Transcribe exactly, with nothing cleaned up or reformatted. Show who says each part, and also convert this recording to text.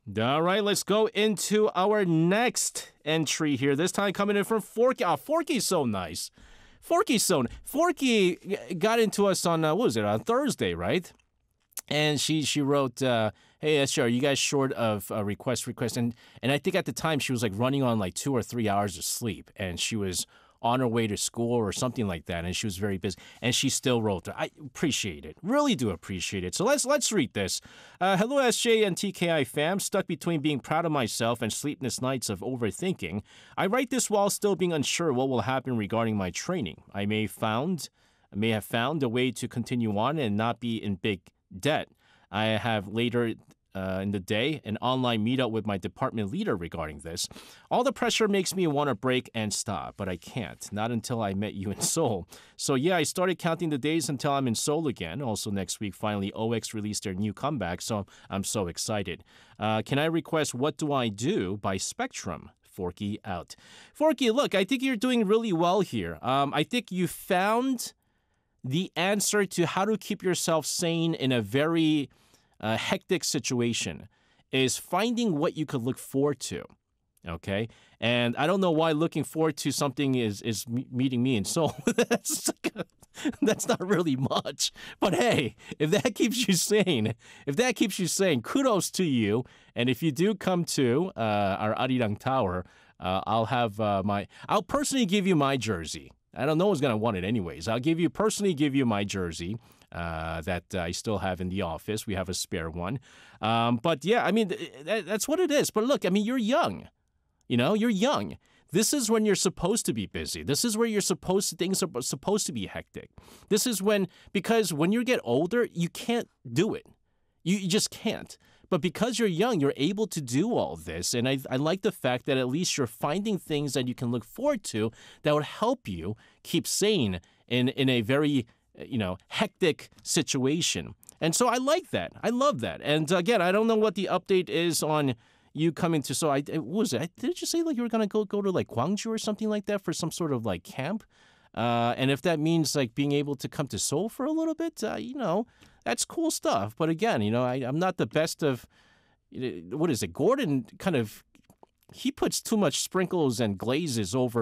Speaker 1: All right, let's go into our next entry here. This time coming in from Forky. Oh, Forky's so nice. Forky's so Forky got into us on uh, what was it on Thursday, right? And she she wrote, uh, "Hey, S J, are you guys short of uh, request request?" And and I think at the time she was like running on like two or three hours of sleep, and she was on her way to school or something like that, and she was very busy, and she still wrote her. I appreciate it, really do appreciate it. So let's let's read this. Uh, Hello, S J and T K I fam. Stuck between being proud of myself and sleepless nights of overthinking. I write this while still being unsure what will happen regarding my training. I may found, may have found a way to continue on and not be in big debt. I have later uh, in the day an online meetup with my department leader regarding this. All the pressure makes me want to break and stop, but I can't. Not until I met you in Seoul. So yeah, I started counting the days until I'm in Seoul again. Also next week, finally, O X released their new comeback, so I'm so excited. Uh, can I request What Do I Do by Spectrum? Forky out. Forky, look, I think you're doing really well here. Um, I think you found the answer to how to keep yourself sane in a very uh, hectic situation is finding what you could look forward to. Okay, and I don't know why looking forward to something is is meeting me in Seoul. that's that's not really much. But hey, if that keeps you sane, if that keeps you sane, kudos to you. And if you do come to uh, our Arirang Tower, uh, I'll have uh, my I'll personally give you my jersey. I don't know who's going to want it anyways. I'll give you personally give you my jersey uh, that I still have in the office. We have a spare one. Um, but yeah, I mean, th- that's what it is. But look, I mean, you're young. You know, you're young. This is when you're supposed to be busy. This is where you're supposed to, things are supposed to be hectic. This is when, because when you get older, you can't do it. You, you just can't. But because you're young, you're able to do all this. And I, I like the fact that at least you're finding things that you can look forward to that would help you keep sane in, in a very, you know, hectic situation. And so I like that. I love that. And again, I don't know what the update is on you coming to, so I, what was it? Did you say like you were going to go, go to like Gwangju or something like that for some sort of like camp? Uh, and if that means like being able to come to Seoul for a little bit, uh, you know, that's cool stuff. But again, you know, I, I'm not the best of, you know, what is it? Gordon kind of, he puts too much sprinkles and glazes over